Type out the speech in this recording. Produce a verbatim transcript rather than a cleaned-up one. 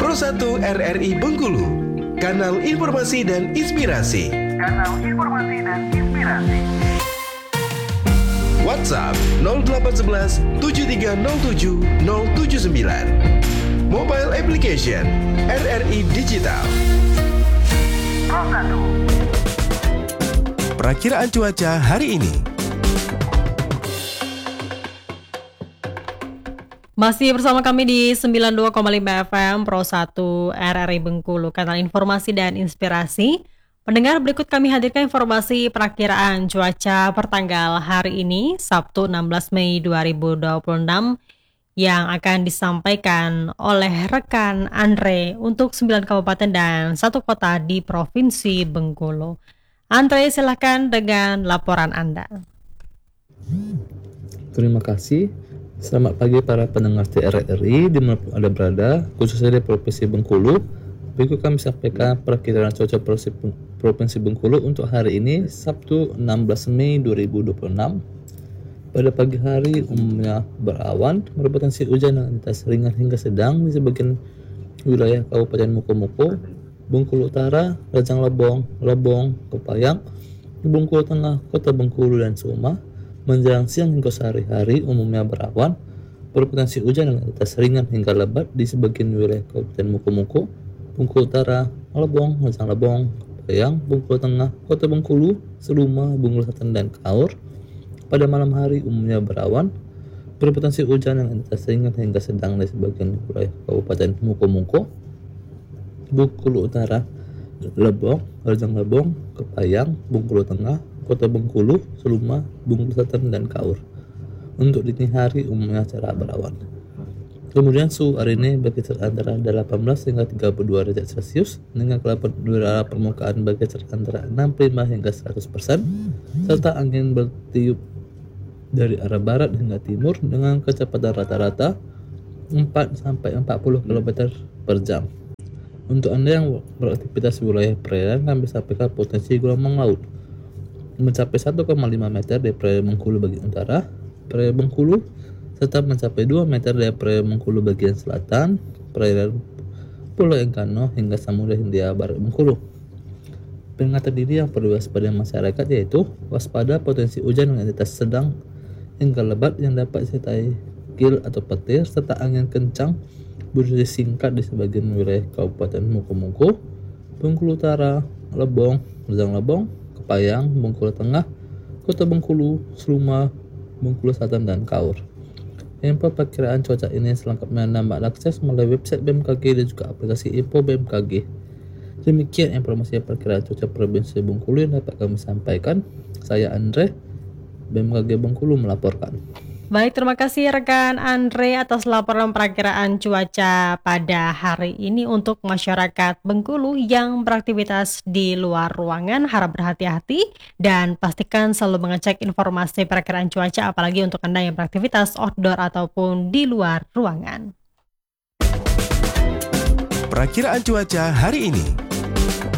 Pro satu R R I Bengkulu, kanal informasi dan inspirasi. Kanal informasi dan inspirasi. WhatsApp nol delapan satu satu tujuh tiga nol tujuh nol tujuh sembilan. Mobile application R R I Digital. Pro satu. Perakiraan cuaca hari ini. Masih bersama kami di sembilan puluh dua koma lima F M Pro satu R R I Bengkulu, kanal informasi dan inspirasi. Pendengar, berikut kami hadirkan informasi perakiraan cuaca pertanggal hari ini, Sabtu enam belas Mei dua ribu dua puluh enam, yang akan disampaikan oleh rekan Andre untuk sembilan kabupaten dan satu kota di Provinsi Bengkulu. Andre, silakan dengan laporan Anda. Terima kasih. Selamat pagi para pendengar T R R I di mana pun Anda berada, khususnya di Provinsi Bengkulu. Berikut kami sampaikan perakiraan cuaca Provinsi Bengkulu untuk hari ini, Sabtu enam belas Mei dua ribu dua puluh enam. Pada pagi hari umumnya berawan, berpotensi hujan dengan intensitas ringan hingga sedang di sebagian wilayah Kabupaten Mukomuko, Bengkulu Utara, Rajang Lebong, Lebong, Kepayang, Bengkulu Tengah, Kota Bengkulu dan Suma. Menjelang siang hingga sehari-hari umumnya berawan, berpotensi hujan dengan intensitas ringan hingga lebat di sebagian wilayah Kabupaten Mukomuko, Bengkulu Utara, Lebong, Rajang Lebong, Kepayang, Bengkulu Tengah, Kota Bengkulu, Seluma, Bengkulu Selatan dan Kaur. Pada malam hari umumnya berawan, berpotensi hujan dengan intensitas ringan hingga sedang di sebagian wilayah Kabupaten Mukomuko, Bengkulu Utara, Lebong, Rajang Lebong, Kepayang, Bengkulu Tengah, Kota Bengkulu, Seluma, Bengkulu Selatan dan Kaur. Untuk dini hari umumnya cerah berawan. Kemudian suhu hari ini berkisar antara delapan belas hingga tiga puluh dua derajat Celcius dengan kelapan udara permukaan berkisar antara enam puluh lima hingga seratus persen serta angin bertiup dari arah barat hingga timur dengan kecepatan rata-rata empat sampai empat puluh kilometer per jam. Untuk Anda yang beraktivitas di wilayah perairan, kami sampaikan potensi gelombang laut mencapai satu koma lima meter di perairan Bengkulu bagian utara, perairan Bengkulu, serta mencapai dua meter dari perairan Bengkulu bagian selatan, perairan Pulau Engkano hingga Samudra Hindia Barat Bengkulu. Peringatan dini yang perlu waspada masyarakat yaitu waspada potensi hujan dengan intensitas sedang hingga lebat yang dapat disertai gil atau petir serta angin kencang berdurasi singkat di sebagian wilayah Kabupaten Mukomuko, Bengkulu Utara, Lebong, Rajang Lebong, Kepayang, Bengkulu Tengah, Kota Bengkulu, Seluma, Bengkulu Selatan dan Kaur. Info perkiraan cuaca ini selengkapnya dapat diakses melalui website B M K G dan juga aplikasi Info B M K G. Demikian informasi perkiraan cuaca Provinsi Bengkulu yang dapat kami sampaikan. Saya Andre, B M K G Bengkulu melaporkan. Baik, terima kasih rekan Andre atas laporan perakiraan cuaca pada hari ini untuk masyarakat Bengkulu yang beraktivitas di luar ruangan. Harap berhati-hati dan pastikan selalu mengecek informasi perakiraan cuaca, apalagi untuk Anda yang beraktivitas outdoor ataupun di luar ruangan. Perakiraan cuaca hari ini.